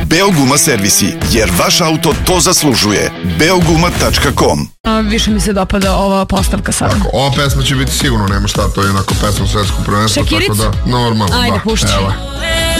Beoguma servisi, jer vaš auto to zaslužuje. Beoguma.com. Više mi se dopada ova postavka sada. Tako, ova pesma će biti sigurno, nema šta, to je onako pesma svetskog prvenstva. Šakiric? Tako da, normalno. Ajde, pušći. Evo.